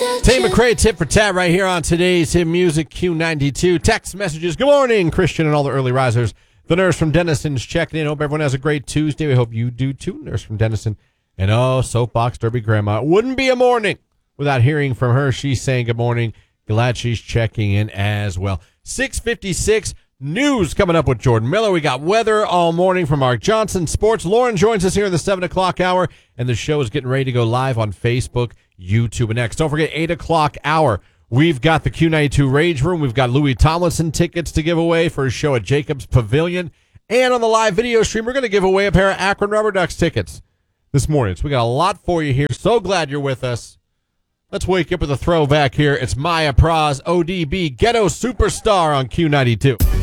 Tay McRae, tip for tat right here on today's Hit Music Q92. Text messages. Good morning, Christian and all the early risers. The nurse from Denison's checking in. Hope everyone has a great Tuesday. We hope you do too. Nurse from Denison. And Soapbox Derby Grandma. It wouldn't be a morning without hearing from her. She's saying good morning. Glad she's checking in as well. 6:56 news coming up with Jordan Miller. We got weather all morning from Mark Johnson. Sports. Lauren joins us here in the 7 o'clock hour. And the show is getting ready to go live on Facebook, YouTube, and X. Don't forget, 8 o'clock hour. We've got the Q92 Rage Room. We've got Louis Tomlinson tickets to give away for his show at Jacobs Pavilion. And on the live video stream, we're going to give away a pair of Akron Rubber Ducks tickets this morning. So we got a lot for you here. So glad you're with us. Let's wake up with a throwback here. It's Maya Praz, ODB, Ghetto Superstar on Q92.